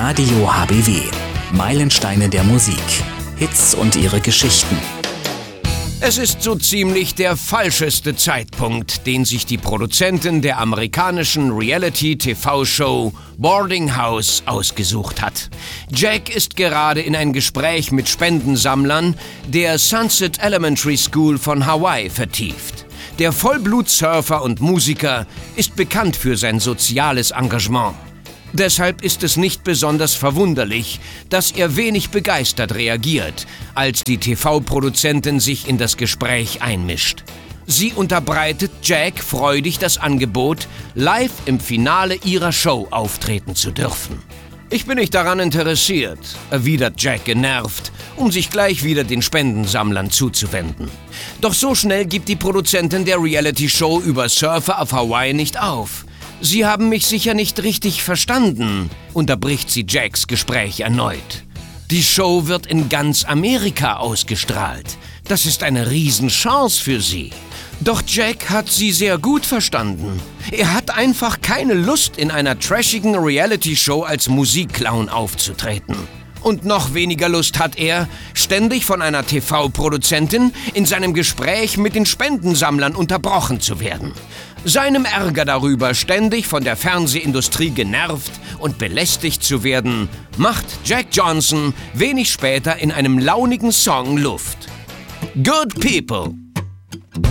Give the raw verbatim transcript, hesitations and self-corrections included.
Radio H B W. Meilensteine der Musik. Hits und ihre Geschichten. Es ist so ziemlich der falscheste Zeitpunkt, den sich die Produzentin der amerikanischen Reality-T V-Show Boarding House ausgesucht hat. Jack ist gerade in ein Gespräch mit Spendensammlern der Sunset Elementary School von Hawaii vertieft. Der Vollblut-Surfer und Musiker ist bekannt für sein soziales Engagement. Deshalb ist es nicht besonders verwunderlich, dass er wenig begeistert reagiert, als die T V-Produzentin sich in das Gespräch einmischt. Sie unterbreitet Jack freudig das Angebot, live im Finale ihrer Show auftreten zu dürfen. »Ich bin nicht daran interessiert«, erwidert Jack genervt, um sich gleich wieder den Spendensammlern zuzuwenden. Doch so schnell gibt die Produzentin der Reality-Show über Surfer auf Hawaii nicht auf. »Sie haben mich sicher nicht richtig verstanden«, unterbricht sie Jacks Gespräch erneut. »Die Show wird in ganz Amerika ausgestrahlt. Das ist eine Riesenchance für Sie.« Doch Jack hat sie sehr gut verstanden. Er hat einfach keine Lust, in einer trashigen Reality-Show als Musikclown aufzutreten. Und noch weniger Lust hat er, ständig von einer T V-Produzentin in seinem Gespräch mit den Spendensammlern unterbrochen zu werden. Seinem Ärger darüber, ständig von der Fernsehindustrie genervt und belästigt zu werden, macht Jack Johnson wenig später in einem launigen Song Luft. Good People.